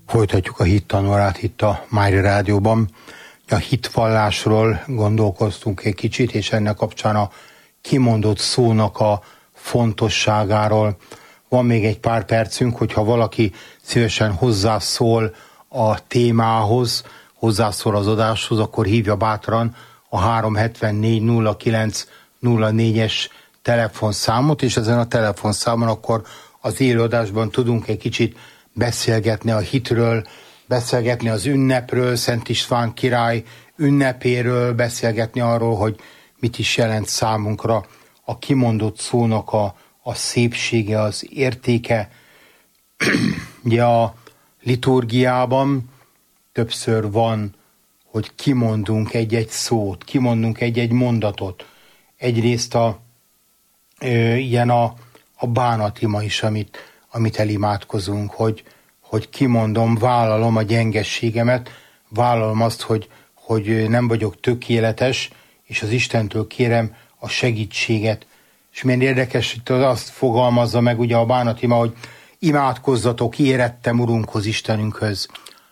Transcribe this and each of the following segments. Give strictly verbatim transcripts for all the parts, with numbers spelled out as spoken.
Folytatjuk a hittanórát itt a Mária Rádióban. A hitvallásról gondolkoztunk egy kicsit, és ennek kapcsán a kimondott szónak a fontosságáról. Van még egy pár percünk, hogyha valaki szívesen hozzászól a témához, hozzászól az adáshoz, akkor hívja bátran a három hetvennégy nulla kilenc nulla négyes telefonszámot, és ezen a telefonszámon akkor az élőadásban tudunk egy kicsit beszélgetni a hitről, beszélgetni az ünnepről, Szent István király ünnepéről, beszélgetni arról, hogy mit is jelent számunkra a kimondott szónak a, a szépsége, az értéke. Ugye a liturgiában többször van, hogy kimondunk egy-egy szót, kimondunk egy-egy mondatot. Egyrészt a, ö, ilyen a, a bánatima is, amit, amit elimádkozunk, hogy, hogy kimondom, vállalom a gyengességemet, vállalom azt, hogy, hogy nem vagyok tökéletes, és az Istentől kérem a segítséget. És milyen érdekes, hogy azt fogalmazza meg ugye a bánatima, hogy imádkozzatok érettem Urunkhoz, Istenünkhöz.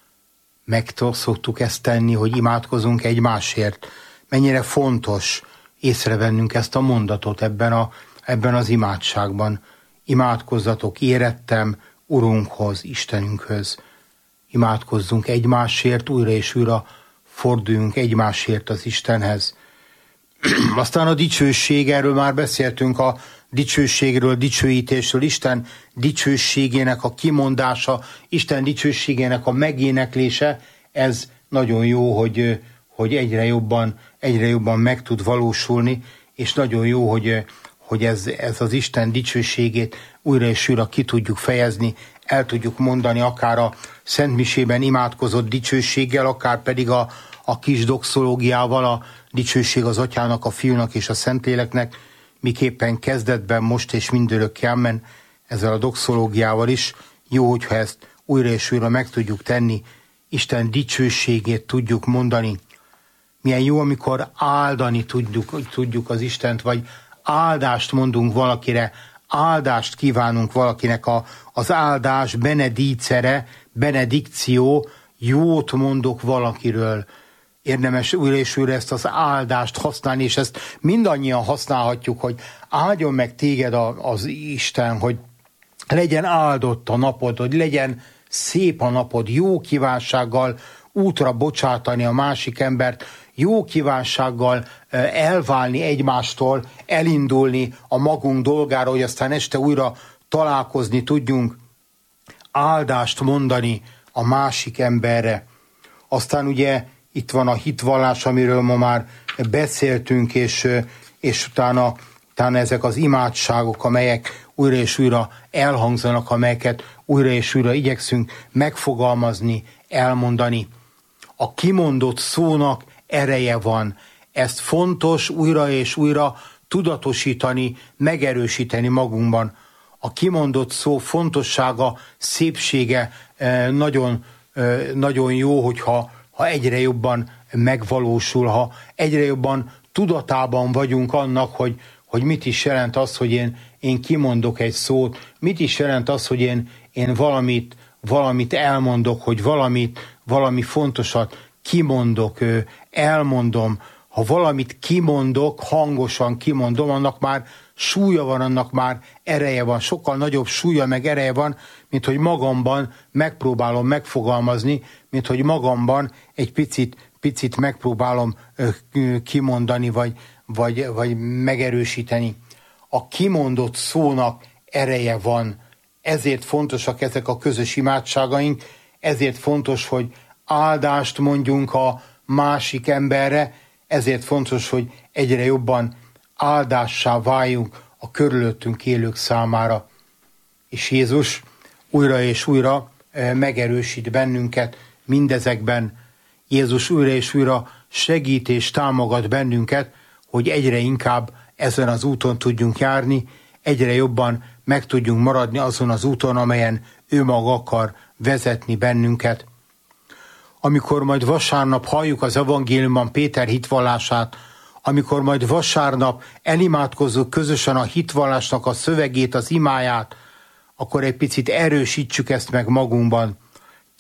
Meg szoktuk ezt tenni, hogy imádkozunk egymásért. Mennyire fontos észrevennünk ezt a mondatot ebben, a, ebben az imádságban. Imádkozzatok érettem Urunkhoz, Istenünkhöz. Imádkozzunk egymásért, újra és újra forduljunk egymásért az Istenhez. Aztán a dicsőség, erről már beszéltünk, a dicsőségről, dicsőítésről, Isten dicsőségének a kimondása, Isten dicsőségének a megéneklése, ez nagyon jó, hogy, hogy egyre jobban, egyre jobban meg tud valósulni, és nagyon jó, hogy, hogy ez, ez az Isten dicsőségét újra és újra ki tudjuk fejezni, el tudjuk mondani, akár a Szentmisében imádkozott dicsőséggel, akár pedig a, a kis doxológiával, a dicsőség az Atyának, a Fiúnak és a Szentléleknek, miképpen kezdetben, most és mindörökké, amen, ezzel a doxológiával is. Jó, hogyha ezt újra és újra meg tudjuk tenni, Isten dicsőségét tudjuk mondani. Milyen jó, amikor áldani tudjuk, tudjuk az Istent, vagy áldást mondunk valakire, áldást kívánunk valakinek, a, az áldás, benedícere, benedikció, jót mondok valakiről. Érdemes újra és újra ezt az áldást használni, és ezt mindannyian használhatjuk, hogy áldjon meg téged az Isten, hogy legyen áldott a napod, hogy legyen szép a napod, jó kívánsággal útra bocsátani a másik embert, jó kívánsággal elválni egymástól, elindulni a magunk dolgára, hogy aztán este újra találkozni tudjunk, áldást mondani a másik emberre. Aztán ugye itt van a hitvallás, amiről ma már beszéltünk, és, és utána, utána ezek az imádságok, amelyek újra és újra elhangzanak, amelyeket újra és újra igyekszünk megfogalmazni, elmondani. A kimondott szónak ereje van. Ezt fontos újra és újra tudatosítani, megerősíteni magunkban. A kimondott szó fontossága, szépsége nagyon, nagyon jó, hogyha ha egyre jobban megvalósul, ha egyre jobban tudatában vagyunk annak, hogy, hogy mit is jelent az, hogy én, én kimondok egy szót, mit is jelent az, hogy én, én valamit, valamit elmondok, hogy valamit, valami fontosat kimondok, elmondom. Ha valamit kimondok, hangosan kimondom, annak már súlya van, annak már ereje van, sokkal nagyobb súlya meg ereje van, mint hogy magamban megpróbálom megfogalmazni, mint hogy magamban egy picit, picit megpróbálom kimondani, vagy, vagy, vagy megerősíteni. A kimondott szónak ereje van, ezért fontosak ezek a közös imádságaink, ezért fontos, hogy áldást mondjunk a másik emberre, ezért fontos, hogy egyre jobban áldássá váljunk a körülöttünk élők számára. És Jézus újra és újra megerősít bennünket mindezekben. Jézus újra és újra segít és támogat bennünket, hogy egyre inkább ezen az úton tudjunk járni, egyre jobban meg tudjunk maradni azon az úton, amelyen ő maga akar vezetni bennünket. Amikor majd vasárnap halljuk az evangéliumban Péter hitvallását, amikor majd vasárnap elimádkozzuk közösen a hitvallásnak a szövegét, az imáját, akkor egy picit erősítsük ezt meg magunkban.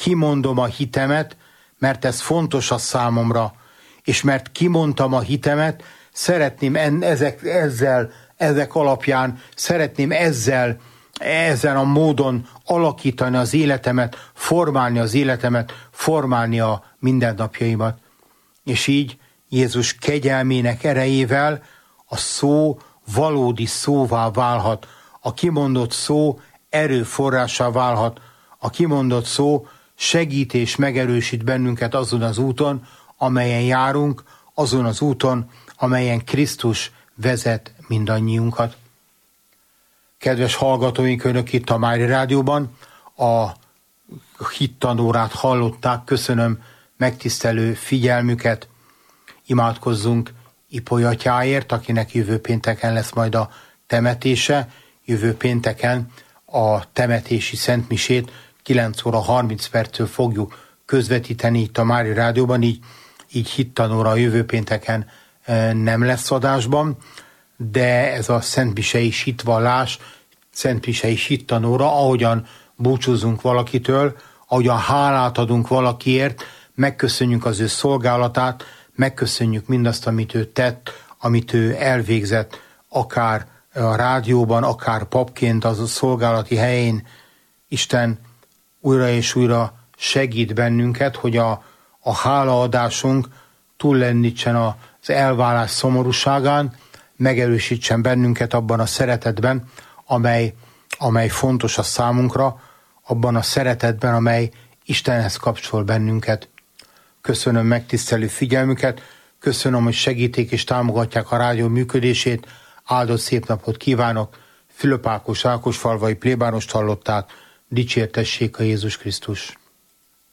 kimondom a hitemet, mert ez fontos a számomra, és mert kimondtam a hitemet, szeretném en, ezek, ezzel, ezek alapján, szeretném ezzel, ezen a módon alakítani az életemet, formálni az életemet, formálni a mindennapjaimat. És így Jézus kegyelmének erejével a szó valódi szóvá válhat, a kimondott szó erőforrássá válhat, a kimondott szó segít és megerősít bennünket azon az úton, amelyen járunk, azon az úton, amelyen Krisztus vezet mindannyiunkat. Kedves hallgatóink, önök itt a Mária Rádióban a hittanórát hallották, köszönöm megtisztelő figyelmüket, imádkozzunk Ipoly atyáért, akinek jövő pénteken lesz majd a temetése, jövő pénteken a temetési szentmisét kilenc óra harminc perctől fogjuk közvetíteni itt a Mária Rádióban, így, így hittanóra a jövő pénteken nem lesz adásban, de ez a szentmisei hitvallás, szentmisei hittanóra, ahogyan búcsúzunk valakitől, ahogyan hálát adunk valakiért, megköszönjük az ő szolgálatát, megköszönjük mindazt, amit ő tett, amit ő elvégzett, akár a rádióban, akár papként az a szolgálati helyén. Isten újra és újra segít bennünket, hogy a, a hálaadásunk túllendítsen az elválás szomorúságán, megerősítsen bennünket abban a szeretetben, amely, amely fontos a számunkra, abban a szeretetben, amely Istenhez kapcsol bennünket. Köszönöm megtisztelő figyelmüket, köszönöm, hogy segítik és támogatják a rádió működését, áldott szép napot kívánok, Fülöp Ákos Ákosfalvai plébánost hallották, dicsértessék a Jézus Krisztus.